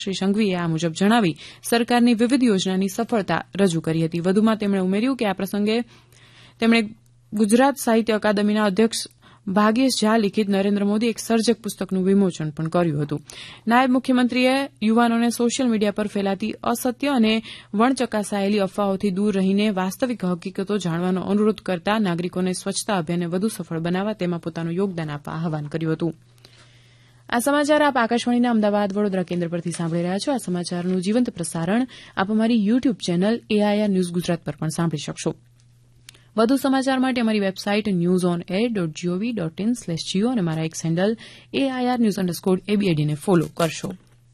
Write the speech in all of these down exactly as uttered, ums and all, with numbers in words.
શ્રી સંઘવીએ આ મુજબ જણાવી સરકારની વિવિધ યોજનાની સફળતા રજૂ કરી હતી. વધુમાં તેમણે ઉમેર્યું કે આ પ્રસંગે તેમણે ગુજરાત સાહિત્ય અકાદમીના અધ્યક્ષ ભાગ્યેશ ઝા લિખિત નરેન્દ્ર મોદી એક સર્જક પુસ્તકનું વિમોચન પણ કર્યું હતું. નાયબ મુખ્યમંત્રીએ યુવાનોને સોશિયલ મીડિયા પર ફેલાતી અસત્ય અને વણચકાસાયેલી અફવાઓથી દૂર રહીને વાસ્તવિક હકીકતો જાણવાનો અનુરોધ કરતા નાગરિકોને સ્વચ્છતા અભિયાનને વધુ સફળ બનાવવા તેમાં પોતાનું યોગદાન આપવા આહવાન કર્યું હતું. આ સમાચાર આપ આકાશવાણીના અમદાવાદ વડોદરા કેન્દ્ર પરથી સાંભળી રહ્યા છો. આ સમાચારનું જીવંત પ્રસારણ આપ અમારી YouTube channel AIR news Gujarat પર પણ સાંભળી શકશો. વધુ સમાચાર માટે અમારી website news on air dot GOV dot in slash Jio અને મારા x handle AIR news underscore એબીએડીને follow કરશો.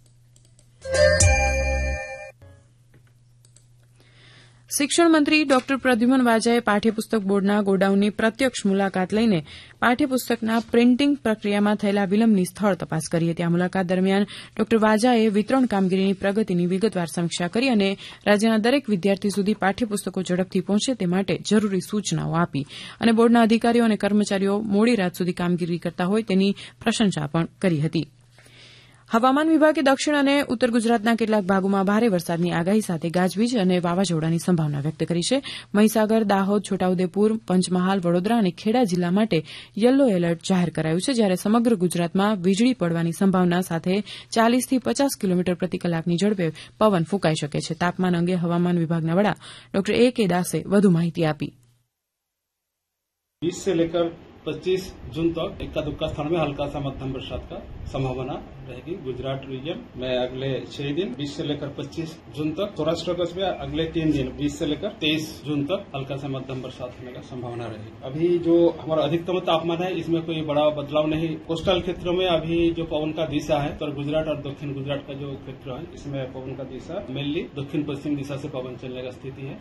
શિક્ષણ મંત્રી ડોક્ટર પ્રદ્યુમન વાજાએ પાઠ્યપુસ્તક બોર્ડના ગોડાઉનની પ્રત્યક્ષ મુલાકાત લઈને પાઠ્યપુસ્તકના પ્રિન્ટીંગ પ્રક્રિયામાં થયેલા વિલંબની સ્થળ તપાસ કરી હતી. આ મુલાકાત દરમિયાન ડોક્ટર વાજાએ વિતરણ કામગીરીની પ્રગતિની વિગતવાર સમીક્ષા કરી અને રાજ્યના દરેક વિદ્યાર્થી સુધી પાઠ્યપુસ્તકો ઝડપથી પહોંચે તે માટે જરૂરી સૂચનાઓ આપી અને બોર્ડના અધિકારીઓ અને કર્મચારીઓ મોડી રાત સુધી કામગીરી કરતા હોય તેની પ્રશંસા પણ કરી હતી. હવામાન વિભાગે દક્ષિણ અને ઉત્તર ગુજરાતના કેટલાક ભાગોમાં ભારે વરસાદની આગાહી સાથે ગાજવીજ અને વાવાઝોડાની સંભાવના વ્યક્ત કરી છે. મહીસાગર, દાહોદ, છોટાઉદેપુર, પંચમહાલ, વડોદરા અને ખેડા જિલ્લા માટે યલો એલર્ટ જાહેર કરાયું છે, જ્યારે સમગ્ર ગુજરાતમાં વીજળી પડવાની સંભાવના સાથે ચાલીસથી પચાસ કિલોમીટર પ્રતિ કલાકની ઝડપે પવન ફૂંકાઈ શકે છે. તાપમાન અંગે હવામાન વિભાગના વડા ડોક્ટર એ કે દાસે વધુ માહિતી આપી. बीस से लेकर पच्चीस जून तक इक्का दुक्का स्थान में हल्का सा मध्यम बरसात का संभावना रहेगी. गुजरात रीजन में अगले छह दिन बीस से लेकर पच्चीस जून तक, सौराष्ट्र कच्छ में अगले तीन दिन बीस से लेकर तेईस जून तक हल्का सा मध्यम बरसात होने का संभावना रहेगी. अभी जो हमारा अधिकतम तापमान है इसमें कोई बड़ा बदलाव नहीं. कोस्टल क्षेत्रों में अभी जो पवन का दिशा है उत्तर गुजरात और दक्षिण गुजरात का जो क्षेत्र है इसमें पवन का दिशा मेनली दक्षिण पश्चिम दिशा से पवन चलने का स्थिति है.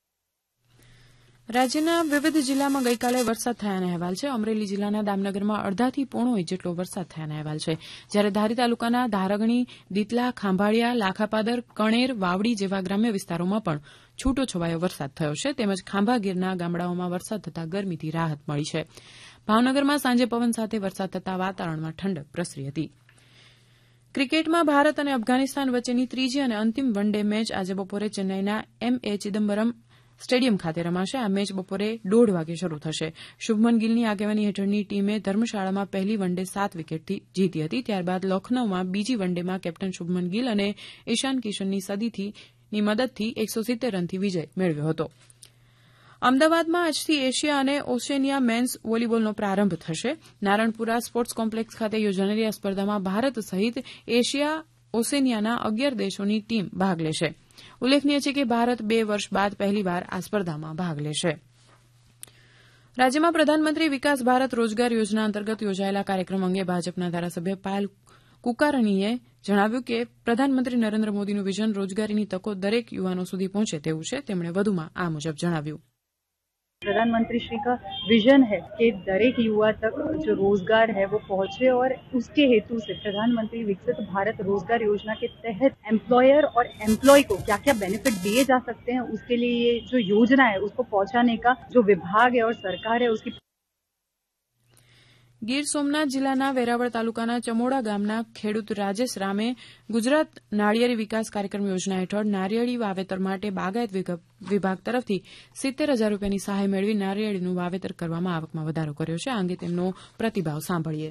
રાજ્યના વિવિધ જિલ્લામાં ગઈકાલે વરસાદ થયાના અહેવાલ છે. અમરેલી જિલ્લાના દામનગરમાં અડધાથી પોણો ઇંચ જેટલો વરસાદ થયાના અહેવાલ છે, જ્યારે ધારી તાલુકાના ધારગણી, દીતલા, ખાંભાળિયા, લાખાપાદર, કણેર, વાવડી જેવા ગ્રામ્ય વિસ્તારોમાં પણ છૂટો છવાયો વરસાદ થયો છે. તેમજ ખાંભા ગીરના ગામડાઓમાં વરસાદ થતાં ગરમીથી રાહત મળી છે. ભાવનગરમાં સાંજે પવન સાથે વરસાદ થતાં વાતાવરણમાં ઠંડક પ્રસરી હતી. ક્રિકેટમાં ભારત અને અફઘાનિસ્તાન વચ્ચેની ત્રીજી અને અંતિમ વન ડે મેચ આજે બપોરે ચેન્નાઈના એમ એ ચિદમ્બરમ સ્ટેડિયમ ખાતે રમાશે. આ મેચ બપોરે દોઢ વાગે શરૂ થશે. શુભમન ગિલની આગેવાની હેઠળની ટીમે ધર્મશાળામાં પહેલી વન ડે સાત વિકેટથી જીતી હતી. ત્યારબાદ લખનૌમાં બીજી વન ડેમાં કેપ્ટન શુભમન ગિલ અને ઈશાન કિશનની સદીની મદદથી એકસો સિત્તેર રનથી વિજય મેળવ્યો હતો. અમદાવાદમાં આજથી એશિયા અને ઓશેનિયા મેન્સ વોલીબોલનો પ્રારંભ થશે. નારણપુરા સ્પોર્ટ્સ કોમ્પ્લેક્સ ખાતે યોજાનારી આ સ્પર્ધામાં ભારત સહિત એશિયા ઓશેનિયાના અગિયાર દેશોની ટીમ ભાગ લેશે. ઉલ્લેખનીય છે કે ભારત બે વર્ષ બાદ પહેલીવાર આ સ્પર્ધામાં ભાગ લેશે. રાજ્યમાં પ્રધાનમંત્રી વિકાસ ભારત રોજગાર યોજના અંતર્ગત યોજાયેલા કાર્યક્રમ અંગે ભાજપના ધારાસભ્ય પાયલ કુકારણીએ જણાવ્યું કે પ્રધાનમંત્રી નરેન્દ્ર મોદીનું વિઝન રોજગારીની તકો દરેક યુવાનો સુધી પહોંચે તેવું છે. તેમણે વધુમાં આ મુજબ જણાવ્યું. प्रधानमंत्री श्री का विजन है कि दरेक युवा तक जो रोजगार है वो पहुंचे और उसके हेतु से प्रधानमंत्री विकसित भारत रोजगार योजना के तहत एम्प्लॉयर और एम्प्लॉय को क्या क्या बेनिफिट दिए जा सकते हैं उसके लिए ये जो योजना है उसको पहुंचाने का जो विभाग है और सरकार है उसकी. ગીર સોમનાથ જિલ્લાના વેરાવળ તાલુકાના ચમોડા ગામના ખેડૂત રાજેશ રામે ગુજરાત નાળિયેરી વિકાસ કાર્યક્રમ યોજના હેઠળ નારિયેળી વાવેતર માટે બાગાયત વિભાગ તરફથી સિત્તેર હજાર રૂપિયાની સહાય મેળવી નારિયેળીનું વાવેતર કરવામાં આવકમાં વધારો કર્યો છે. આ અંગે તેમનો પ્રતિભાવ સાંભળીએ.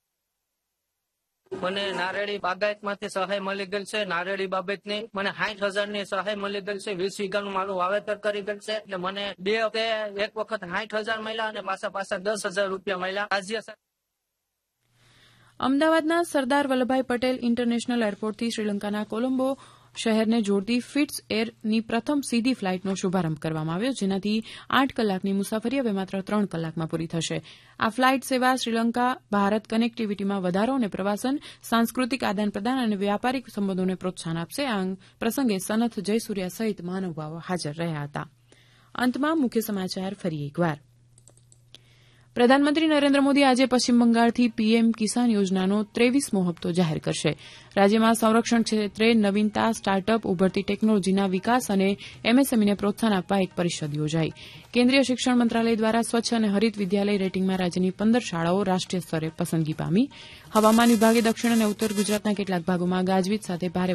મને નારેળી બાગાયતમાંથી સહાય મળી ગયેલ છે. નારેળી બાબતની મને સાઠ હજાર ની સહાય મળી ગયેલ છે. વીસ વીઘાનું મારું વાવેતર કરી ગયેલ છે. એટલે મને બે વખતે એક વખત સાઠ હજાર મળ્યા અને પાછા પાછા દસ હજાર રૂપિયા મળ્યા. રાજ્ય અમદાવાદના સરદાર વલ્લભભાઈ પટેલ ઇન્ટરનેશનલ એરપોર્ટથી શ્રીલંકાના કોલંબો શહેરને જોડતી ફિટ્સ એરની પ્રથમ સીધી ફ્લાઇટનો શુભારંભ કરવામાં આવ્યો, જેનાથી આઠ કલાકની મુસાફરી હવે માત્ર ત્રણ કલાકમાં પૂરી થશે. આ ફ્લાઇટ સેવા શ્રીલંકા ભારત કનેક્ટિવિટીમાં વધારો અને પ્રવાસન, સાંસ્કૃતિક આદાન પ્રદાન અને વ્યાપારિક સંબંધોને પ્રોત્સાહન આપશે. આ પ્રસંગે સનથ જયસૂર્યા સહિત મહાનુભાવો હાજર રહ્યા હતા. અંતમાં મુખ્ય સમાચાર ફરી એકવાર. પ્રધાનમંત્રી નરેન્દ્ર મોદી આજે પશ્ચિમ બંગાળથી પીએમ કિસાન યોજનાનો ત્રેવીસમો હપ્તો જાહેર કરશે. રાજ્યમાં સંરક્ષણ ક્ષેત્રે નવીનતા, સ્ટાર્ટઅપ, ઉભરતી ટેકનોલોજીના વિકાસ અને એમએસએમઈને પ્રોત્સાહન આપવા એક પરિષદ યોજાઈ. કેન્દ્રીય શિક્ષણ મંત્રાલય દ્વારા સ્વચ્છ અને હરિત વિદ્યાલય રેટિંગમાં રાજ્યની પંદર શાળાઓ રાષ્ટ્રીય સ્તરે પસંદગી પામી. હવામાન વિભાગે દક્ષિણ અને ઉત્તર ગુજરાતના કેટલાક ભાગોમાં ગાજવીજ સાથે ભારે